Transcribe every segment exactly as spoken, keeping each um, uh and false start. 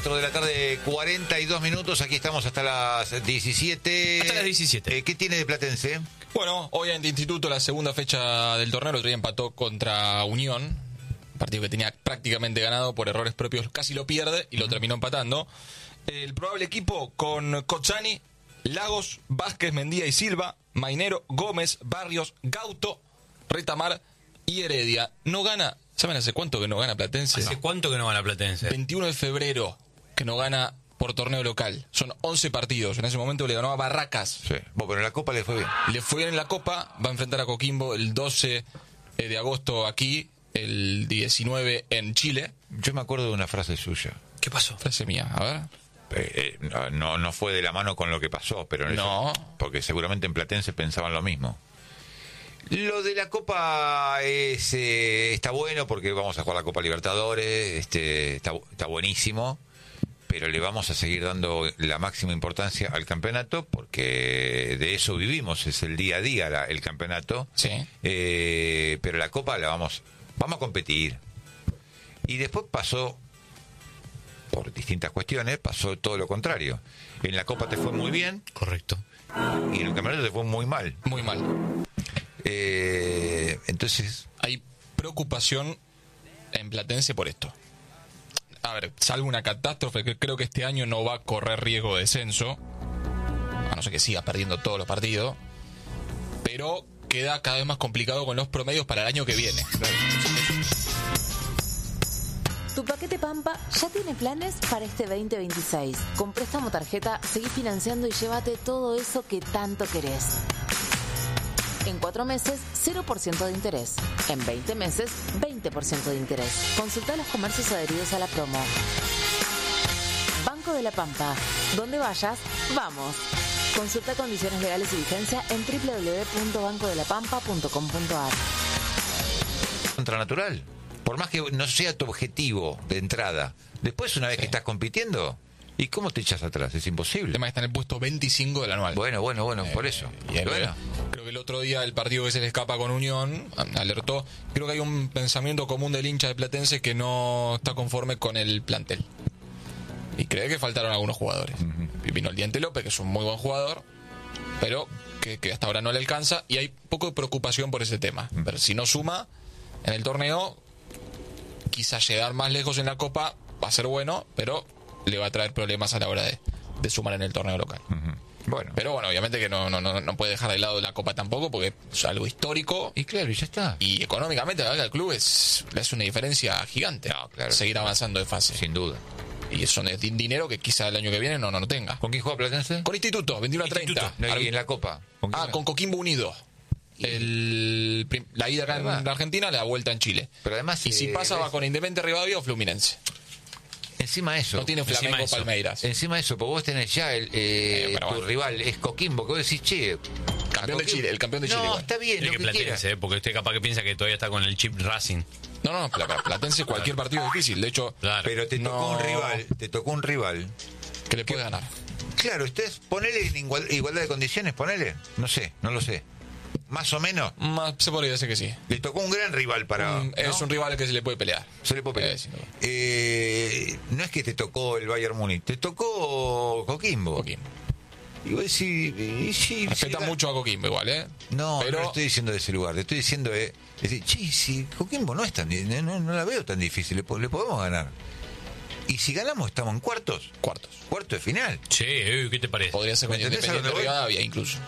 cuatro de la tarde, cuarenta y dos minutos. Aquí estamos hasta las diecisiete. Hasta las diecisiete. Eh, ¿Qué tiene de Platense? Bueno, hoy ante Instituto, la segunda fecha del torneo, el otro día empató contra Unión, un partido que tenía prácticamente ganado por errores propios, casi lo pierde y lo terminó empatando. El probable equipo con Cozzani, Lagos, Vázquez, Mendía y Silva, Mainero, Gómez, Barrios, Gauto, Retamar y Heredia. No gana, ¿saben hace cuánto que no gana Platense? ¿Hace cuánto que no gana Platense? veintiuno de febrero que no gana por torneo local. Son once partidos. En ese momento le ganó a Barracas. Sí. Bueno, pero en la Copa le fue bien. Le fue bien en la Copa. Va a enfrentar a Coquimbo el doce de agosto aquí, el diecinueve en Chile. Yo me acuerdo de una frase suya. ¿Qué pasó? Frase mía, a ver. Eh, eh, no, no fue de la mano con lo que pasó, pero no, eso, porque seguramente en Platense pensaban lo mismo. Lo de la Copa es, eh, está bueno porque vamos a jugar la Copa Libertadores, este, está, está buenísimo, pero le vamos a seguir dando la máxima importancia al campeonato porque de eso vivimos, es el día a día la, el campeonato. Sí. Eh, pero la Copa la vamos, vamos a competir. Y después pasó, por distintas cuestiones, pasó todo lo contrario. En la Copa te fue muy bien. Correcto. Y en el campeonato te fue muy mal. Muy mal. Eh, entonces... Hay preocupación en Platense por esto. A ver, salvo una catástrofe que creo que este año no va a correr riesgo de descenso, a no ser que siga perdiendo todos los partidos, pero queda cada vez más complicado con los promedios para el año que viene. Tu paquete Pampa ya tiene planes para este veinte veintiséis. Con préstamo tarjeta, seguí financiando y llévate todo eso que tanto querés. En cuatro meses, cero por ciento de interés. En veinte meses, veinte por ciento de interés. Consulta los comercios adheridos a la promo. Banco de la Pampa. Donde vayas, vamos. Consulta condiciones legales y vigencia en doble u doble u doble u punto banco de la pampa punto com punto a r. Contranatural. Por más que no sea tu objetivo de entrada, después una vez Sí. que estás compitiendo, ¿y cómo te echas atrás? Es El imposible. tema está en el puesto veinticinco del anual. Bueno, bueno, bueno, Eh, por eso. Y el- Bueno. Creo que el otro día el partido que se le escapa con Unión alertó. Creo que hay un pensamiento común del hincha de Platense que no está conforme con el plantel. Y cree que faltaron algunos jugadores. Y vino el Diente López, que es un muy buen jugador, pero que, que hasta ahora no le alcanza. Y hay poco de preocupación por ese tema. Pero si no suma en el torneo, quizás llegar más lejos en la Copa va a ser bueno, pero le va a traer problemas a la hora de, de sumar en el torneo local. Ujú. Bueno. Pero bueno, obviamente que no, no, no, no puede dejar de lado la Copa tampoco, porque es algo histórico Y claro, y ya está. y económicamente la verdad que al club es, le hace una diferencia gigante. No, claro. Seguir avanzando de fase. Sin duda. Y eso es din- dinero que quizá el año que viene no, no, no tenga. ¿Con quién juega Platense? Con Instituto, veintiuno a treinta. No, y Arbi- en la Copa. ¿Con quién Ah, juega? con Coquimbo Unido. El, prim- la ida acá en Además. la Argentina, la vuelta en Chile. Pero además, Y si eh, pasa, ves- va con Independiente Rivadavia o Fluminense. Encima de eso. No tiene encima Flamengo eso. Palmeiras. Encima de eso, porque vos tenés ya el, eh, Eh, pero tu bueno. rival es Coquimbo, que vos decís, che... Campeón de Coquimbo- Chile, el campeón de Chile, No, igual. está bien, El lo que que Platense, quieras. ¿eh? Porque usted capaz que piensa que todavía está con el chip Racing. No, no, Pla- Pla- Platense cualquier partido es difícil. De hecho, Claro. Pero te tocó No. un rival, te tocó un rival. que le puede ganar. Claro, ustedes, ponele en igual- igualdad de condiciones, ponele. No sé, no lo sé. Más o menos, Más, se podría decir que sí. le tocó un gran rival para... Mm, Es ¿no? un rival que se le puede pelear. Se le puede pelear. Eh, sin duda. Eh, no es que te tocó el Bayern Múnich, te tocó Coquimbo. Coquimbo. Y vos decís, y sí, Respeta sí, mucho a Coquimbo igual, ¿eh? No, pero no lo estoy diciendo de ese lugar, te estoy diciendo de decir, che, si Coquimbo no es tan di- no, no la veo tan difícil, le, po- le podemos ganar. Y si ganamos estamos en cuartos, cuartos. cuarto de final. Che, eh, ¿qué te parece? Podría ser ¿Me con entendés a Independiente dónde voy? Rivadavia incluso.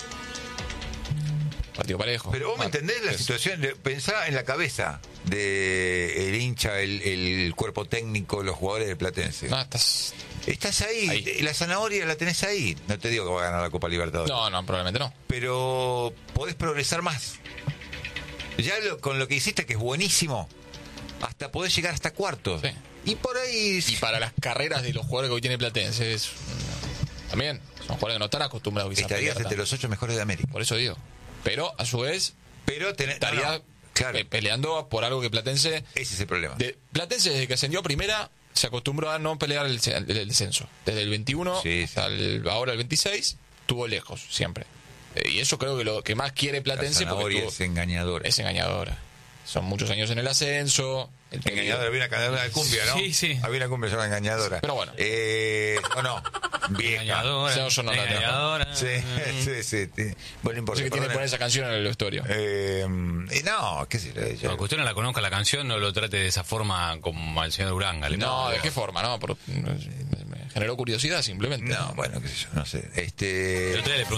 Partido parejo. Pero vos me Bueno, entendés la eso. situación, de, pensá en la cabeza de el hincha, el, el cuerpo técnico, los jugadores de Platense. No, estás... Estás ahí, Ahí. te- la zanahoria la tenés ahí. No te digo que va a ganar la Copa Libertadores. no, no, probablemente no. Pero podés progresar más. Ya lo- con lo que hiciste, que es buenísimo, hasta podés llegar hasta cuartos. Sí. Y por ahí... Y para las carreras de los jugadores que hoy tiene Platense es... mm, también son jugadores que no están acostumbrados quizás a estarías pelear entre tanto. los ocho mejores de América. Por eso digo. Pero a su vez Pero tenés... estaría no, no, claro, pe- peleando por algo que Platense... ese es el problema. De, Platense desde que ascendió a primera se acostumbró a no pelear el, el- el descenso. Desde el veintiuno Sí, sí. hasta el- ahora el veintiséis estuvo lejos siempre. Eh, y eso creo que lo que más quiere La Platense porque zanahoria tuvo- es engañadora. es engañadora. Son muchos años en el ascenso, El pedido. Engañadora, había una, una de cumbia, ¿no? Sí, sí. Había una cumbia llamada Engañadora. Pero bueno. Eh, o no, vieja. Engañadora. Yo- yo no la tengo. engañadora. Sí, sí, sí. sí. Bueno, Así que tiene que poner esa canción en el vestuario. Eh, y no, qué sé yo. Aunque usted no la conozca la canción, no lo trate de esa forma como al señor Uranga. Le No, pongo- ¿de qué forma? No, Por- me generó curiosidad simplemente. No, bueno, qué sé yo, no sé. Este. El otro día le pregunté